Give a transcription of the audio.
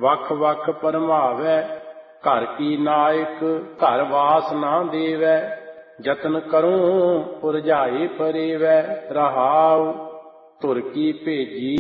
ਵਖ ਵਖ ਭਰਮਾਵੈ। ਘਰ ਕੀ ਨਾਇਕ ਘਰ ਵਾਸ ਨਾ ਦੇਵੈ। ਜਤਨ ਕਰੂੰ ਪੁਰਝਾਈ ਫਰੇਵੈ। ਰਹਾਉ ਧੁਰ ਕੀ ਭੇਜੀ